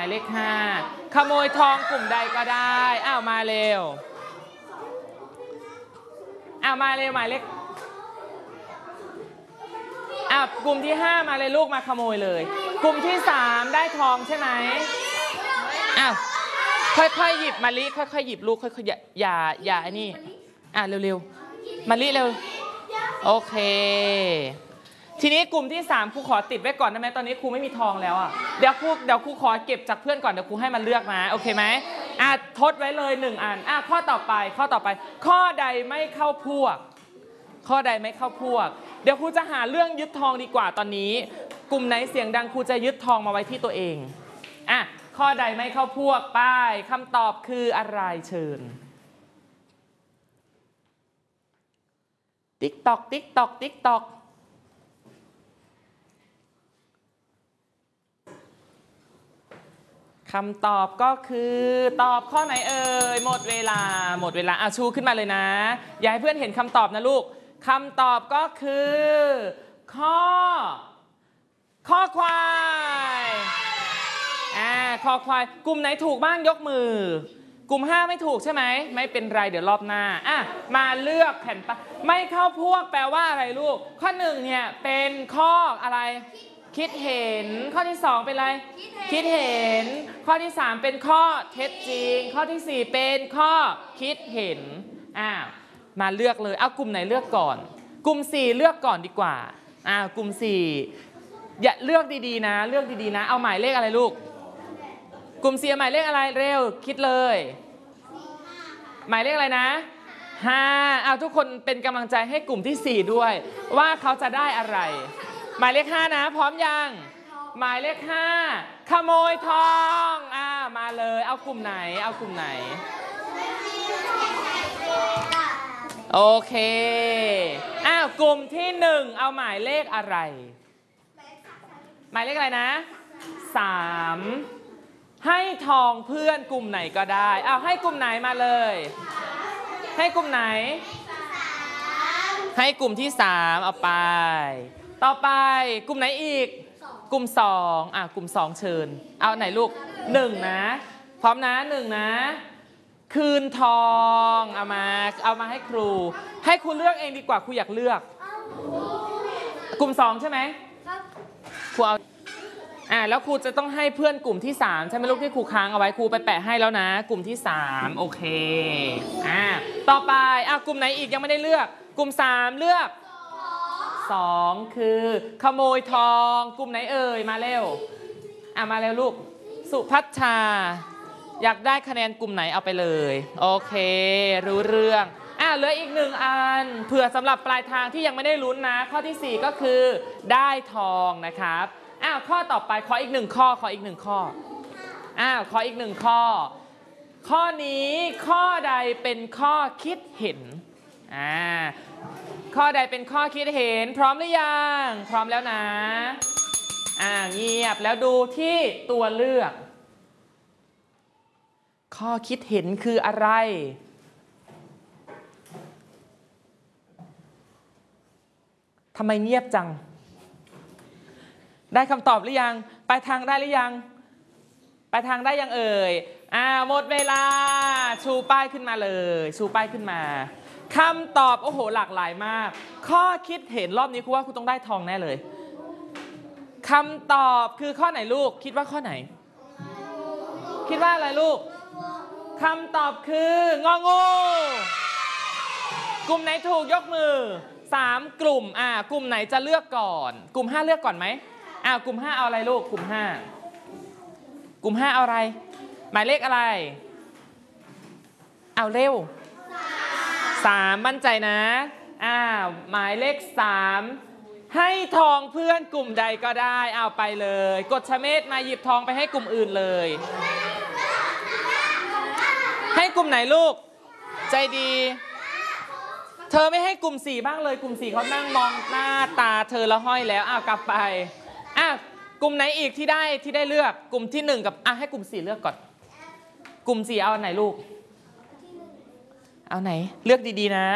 ายเลข5ขโมยทองกลุ่มใดก็ได้อ้าวมาเร็วอ้าวมาเร็วหมายเลขอ้าวกลุ่มที่5มาเลยลูกมาขโมยเลยกลุ่มที่3ได้ทองใช่ไหมอ้าวค่อยๆหยิบมะลิค่อยๆหยิบลูกค่อยๆอย่าไอ้นี่เร็วๆมะลิเร็วโอเคทีนี้กลุ่มที่3ครูขอติดไว้ก่อนได้ไหมตอนนี้ครูไม่มีทองแล้วอ่ะเดี๋ยวครูขอเก็บจากเพื่อนก่อนเดี๋ยวครูให้มันเลือกมาโอเคไหมทดไว้เลย1อันข้อต่อไปข้อใดไม่เข้าพวกข้อใดไม่เข้าพวกเดี๋ยวครูจะหาเรื่องยึดทองดีกว่าตอนนี้กลุ่มไหนเสียงดังครูจะยึดทองมาไว้ที่ตัวเองข้อใดไม่เข้าพวกป้ายคำตอบคืออะไรเชิญติ๊กตอกติ๊กตอกติ๊กตอกคำตอบก็คือตอบข้อไหนเอ่ยหมดเวลาชูขึ้นมาเลยนะอย่าให้เพื่อนเห็นคำตอบนะลูกคำตอบก็คือข้อควายคอควายกลุ่มไหนถูกบ้างยกมือกลุ่ม5ไม่ถูกใช่ไหมไม่เป็นไรเดี๋ยวรอบหน้ามาเลือกแผ่นป้ายไม่เข้าพวกแปลว่าอะไรลูกข้อ1เนี่ยเป็นข้ออะไรคิดเห็นข้อที่2เป็นอะไรคิดเห็นข้อที่3เป็นข้อเท็จจริงข้อที่4เป็นข้อคิดเห็นมาเลือกเลยเอากลุ่มไหนเลือกก่อนกลุ่ม4เลือกก่อนดีกว่ากลุ่ม4อย่าเลือกดีๆนะเอาหมายเลขอะไรลูกกลุ่ม4หมายเลขอะไรเร็วคิดเลยหมายเลขอะไรนะ5เอาทุกคนเป็นกำลังใจให้กลุ่มที่4ด้วยว่าเขาจะได้อะไรหมายเลข5นะพร้อมยังหมายเลข5ขโมยทองมาเลยเอากลุ่มไหนโอเคกลุ่มที่1เอาหมายเลขอะไรหมายเลขอะไรนะ3ให้ทองเพื่อนกลุ่มไหนก็ได้ให้กลุ่มไหนมาเลยให้กลุ่มไหนให้กลุ่มที่3เอาไปต่อไปกลุ่มไหนอีกกลุ่ม2กลุ่ม2เชิญเอาไหนลูก1นะพร้อมนะ1นะคืนทองเอามาให้ครูเลือกเองดีกว่าครูอยากเลือกกลุ่ม2ใช่ไหมครูเอาแล้วครูจะต้องให้เพื่อนกลุ่มที่3ใช่ไหมลูกที่ครูค้างเอาไว้ครูไปแปะให้แล้วนะกลุ่มที่3โอเคต่อไปกลุ่มไหนอีกยังไม่ได้เลือกกลุ่ม3เลือก2คือขโมยทองกลุ่มไหนเอ่ยมาเร็วมาเร็วลูกสุพัชชาอยากได้คะแนนกลุ่มไหนเอาไปเลยโอเครู้เรื่องเหลืออีก1อันเผื่อสำหรับปลายทางที่ยังไม่ได้ลุ้นนะข้อที่4ก็คือได้ทองนะครับข้อต่อไปขออีก1ข้อขออีก1ข้อข้อนี้ข้อใดเป็นข้อคิดเห็นข้อใดเป็นข้อคิดเห็นพร้อมหรือยังพร้อมแล้วนะเงียบแล้วดูที่ตัวเลือกข้อคิดเห็นคืออะไรทำไมเงียบจังได้คำตอบหรือยังไปทางได้หรือยังไปทางได้ยังเอ่ยหมดเวลาชูป้ายขึ้นมาเลยชูป้ายขึ้นมาคำตอบโอ้โหหลากหลายมากข้อคิดเห็นรอบนี้ครูว่าครูต้องได้ทองแน่เลยคำตอบคือข้อไหนลูกคิดว่าข้อไหนคิดว่าอะไรลูกคำตอบคืององูกลุ่มไหนถูกยกมือ3กลุ่มกลุ่มไหนจะเลือกก่อนกลุ่ม5เลือกก่อนไหมกลุ่ม5เอาอะไรลูกกลุ่ม5เอาอะไรหมายเลขอะไรเอาเร็ว3มั่นใจนะหมายเลข3ให้ทองเพื่อนกลุ่มใดก็ได้เอาไปเลยกฎชเมธมาหยิบทองไปให้กลุ่มอื่นเลยให้กลุ่มไหนลูกใจดีเธอไม่ให้กลุ่ม4บ้างเลยกลุ่ม4เขานั่งมองหน้าตาเธอแล้วห้อยแล้วกลับไปกลุ่มไหนอีกที่ได้เลือกกลุ่มที่1กับให้กลุ่ม4เลือกก่อนกลุ่ม4เอาไหนลูกเอาไหนเลือกดีๆนะ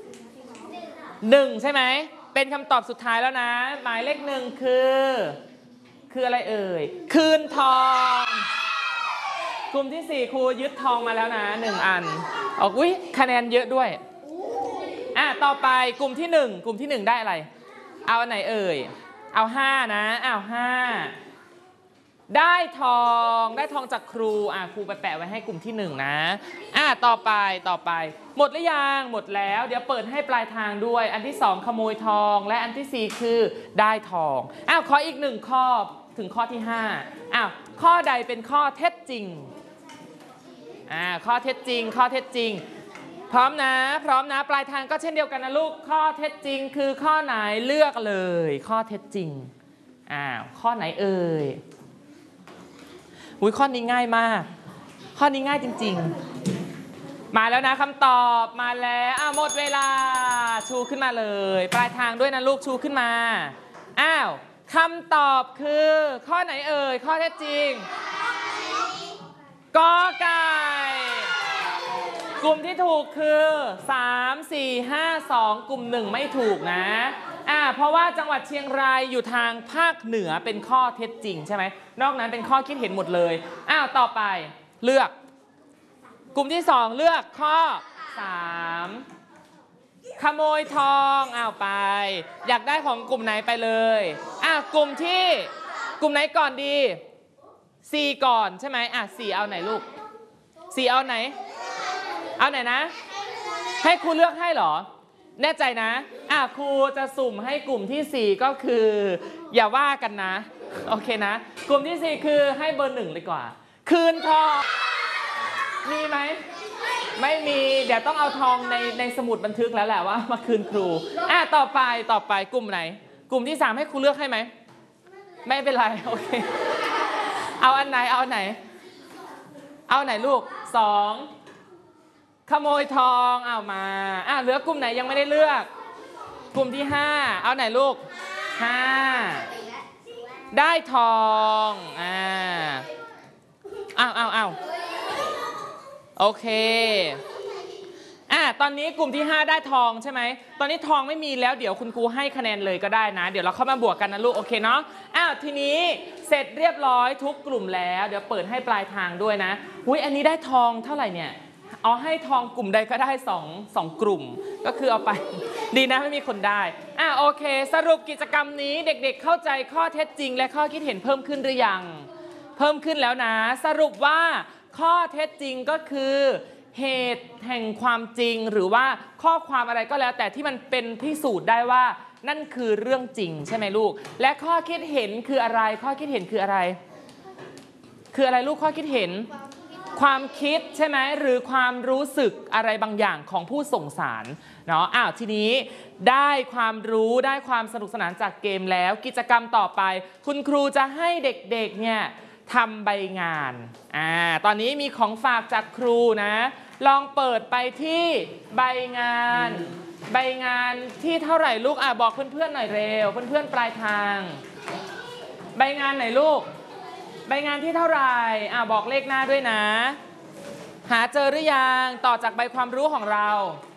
1ใช่ไหมเป็นคำตอบสุดท้ายแล้วนะหมายเลข1คืออะไรเอ่ยคืนทองกลุ่มที่4ครูยึดทองมาแล้วนะ1อันออกอุ๊ยคะแนนเยอะด้วยต่อไปกลุ่มที่1กลุ่มที่1ได้อะไรเอาอันไหนเอ่ยเอา5นะ5ได้ทองจากครูครูไปแปะไว้ให้กลุ่มที่1นะต่อไปหมดหรือยังหมดแล้วเดี๋ยวเปิดให้ปลายทางด้วยอันที่2ขโมยทองและอันที่4คือได้ทองขออีก1ข้อถึงข้อที่5ข้อใดเป็นข้อเท็จจริงข้อเท็จจริงพร้อมนะปลายทางก็เช่นเดียวกันนะลูกข้อเท็จจริงคือข้อไหนเลือกเลยข้อเท็จจริงข้อไหนเอ่ยข้อนี้ง่ายมากข้อนี้ง่ายจริงๆมาแล้วนะคำตอบมาแล้วหมดเวลาชูขึ้นมาเลยปลายทางด้วยนะลูกชูขึ้นมาคำตอบคือข้อไหนเอ่ยข้อเท็จจริงกอไก่กลุ่มที่ถูกคือ3 4 5 2กลุ่ม1ไม่ถูกนะเพราะว่าจังหวัดเชียงรายอยู่ทางภาคเหนือเป็นข้อเท็จจริงใช่ไหมนอกนั้นเป็นข้อคิดเห็นหมดเลยต่อไปเลือกกลุ่มที่2เลือกข้อ3ขโมยทองไปอยากได้ของกลุ่มไหนไปเลยกลุ่มไหนก่อนดี4ก่อนใช่ไหม4เอาไหนลูก4เอาไหนนะให้ครูเลือกให้เหรอแน่ใจนะครูจะสุ่มให้กลุ่มที่4ก็คืออย่าว่ากันนะโอเคนะกลุ่มที่4คือให้เบอร์1เลยกว่าคืนทองมีไหมไม่มีเดี๋ยวต้องเอาทองในสมุดบันทึกแล้วแหละว่ามาคืนครูต่อไปกลุ่มไหนกลุ่มที่3ให้ครูเลือกให้ไหมไม่เป็นไรโอเคเอาอันไหนลูก2ขโมยทองมาเหลือกลุ่มไหนยังไม่ได้เลือกกลุ่มที่5เอาไหนลูก5ได้ทองโอเคตอนนี้กลุ่มที่5ได้ทองใช่ไหมตอนนี้ทองไม่มีแล้วเดี๋ยวคุณครูให้คะแนนเลยก็ได้นะเดี๋ยวเราเข้ามาบวกกันนะลูกโอเคเนาะทีนี้เสร็จเรียบร้อยทุกกลุ่มแล้วเดี๋ยวเปิดให้ปลายทางด้วยนะอันนี้ได้ทองเท่าไหร่เนี่ยให้ทองกลุ่มใดก็ได้2กลุ่มก็คือเอาไปดีนะไม่มีคนได้โอเคสรุปกิจกรรมนี้เด็กๆเข้าใจข้อเท็จจริงและข้อคิดเห็นเพิ่มขึ้นหรือยังเพิ่มขึ้นแล้วนะสรุปว่าข้อเท็จจริงก็คือเหตุแห่งความจริงหรือว่าข้อความอะไรก็แล้วแต่ที่มันเป็นพิสูจน์ได้ว่านั่นคือเรื่องจริงใช่ไหมลูกและข้อคิดเห็นคืออะไรข้อคิดเห็นคืออะไรลูกข้อคิดเห็นความคิดใช่ไหมหรือความรู้สึกอะไรบางอย่างของผู้ส่งสารเนาะทีนี้ได้ความรู้ได้ความสนุกสนานจากเกมแล้วกิจกรรมต่อไปคุณครูจะให้เด็กๆเนี่ยทำใบงานตอนนี้มีของฝากจากครูนะลองเปิดไปที่ใบงานที่เท่าไหร่ลูกบอกเพื่อนๆหน่อยเร็วเพื่อนๆปลายทางใบงานไหนลูกใบงานที่เท่าไหร่บอกเลขหน้าด้วยนะหาเจอหรือยังต่อจากใบความรู้ของเรา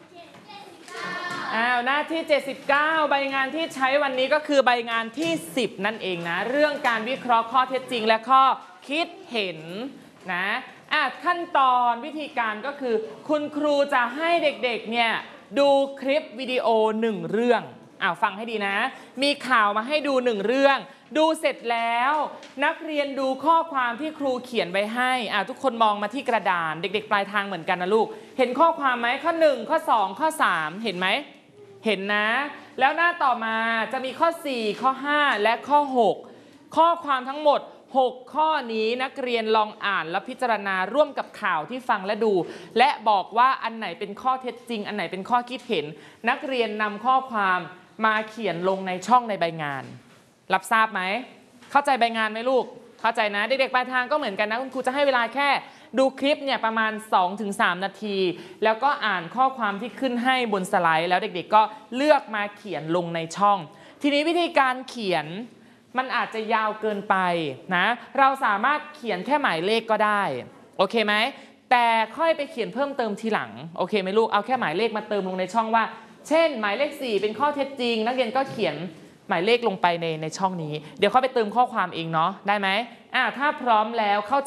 หน้าที่79ใบงานที่ใช้วันนี้ก็คือใบงานที่10นั่นเองนะเรื่องการวิเคราะห์ข้อเท็จจริงและข้อคิดเห็นนะขั้นตอนวิธีการก็คือคุณครูจะให้เด็กๆเนี่ยดูคลิปวิดีโอ1เรื่องฟังให้ดีนะมีข่าวมาให้ดู1เรื่องดูเสร็จแล้วนักเรียนดูข้อความที่ครูเขียนไว้ให้ทุกคนมองมาที่กระดานเด็กๆปลายทางเหมือนกันนะลูกเห็นข้อความไหมข้อ1ข้อ2ข้อ3เห็นไหมเห็นนะแล้วหน้าต่อมาจะมีข้อ4ข้อ5และข้อ6ข้อความทั้งหมด6ข้อนี้นักเรียนลองอ่านและพิจารณาร่วมกับข่าวที่ฟังและดูและบอกว่าอันไหนเป็นข้อเท็จจริงอันไหนเป็นข้อคิดเห็นนักเรียนนำข้อความมาเขียนลงในช่องในใบงานรับทราบไหมเข้าใจใบงานไหมลูกเข้าใจนะเด็กๆปลายทางก็เหมือนกันนะคุณครูจะให้เวลาแค่ดูคลิปเนี่ยประมาณ 2-3 นาทีแล้วก็อ่านข้อความที่ขึ้นให้บนสไลด์แล้วเด็กๆก็เลือกมาเขียนลงในช่องทีนี้วิธีการเขียนมันอาจจะยาวเกินไปนะเราสามารถเขียนแค่หมายเลขก็ได้โอเคไหมแต่ค่อยไปเขียนเพิ่มเติมทีหลังโอเคไหมลูกเอาแค่หมายเลขมาเติมลงในช่องว่าเช่นหมายเลข4เป็นข้อเท็จจริงนักเรียนก็เขียนหมายเลขลงไปในช่องนี้เดี๋ยวค่อยไปเติมข้อความเองเนาะได้ไหมถ้าพร้อมแล้วเข้า